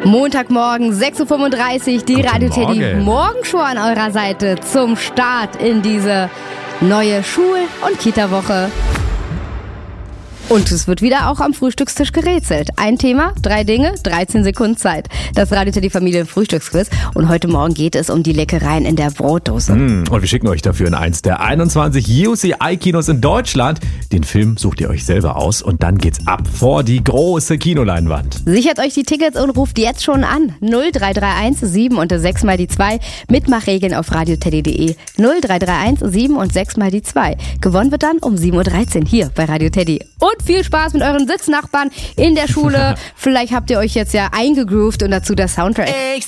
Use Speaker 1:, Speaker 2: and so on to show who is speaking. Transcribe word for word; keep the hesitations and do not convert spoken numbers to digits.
Speaker 1: Montagmorgen, sechs Uhr fünfunddreißig, die
Speaker 2: Guten
Speaker 1: Radio Teddy
Speaker 2: Morgen.
Speaker 1: Morgenshow an eurer Seite zum Start in diese neue Schul- und Kita-Woche. Und es wird wieder auch am Frühstückstisch gerätselt. Ein Thema, drei Dinge, dreizehn Sekunden Zeit. Das Radio Teddy Familien-Frühstücksquiz. Und heute Morgen geht es um die Leckereien in der Brotdose.
Speaker 2: Mm, und wir schicken euch dafür in eins der einundzwanzig U C I-Kinos in Deutschland. Den Film sucht ihr euch selber aus und dann geht's ab vor die große Kinoleinwand.
Speaker 1: Sichert euch die Tickets und ruft jetzt schon an. null drei drei eins sieben und sechs mal die zwei. Mitmachregeln auf radioteddy punkt de. null drei drei eins sieben und sechs mal die zwei. Gewonnen wird dann um sieben Uhr dreizehn hier bei Radio Teddy. Und viel Spaß mit euren Sitznachbarn in der Schule. Vielleicht habt ihr euch jetzt ja eingegroovt und dazu der Soundtrack.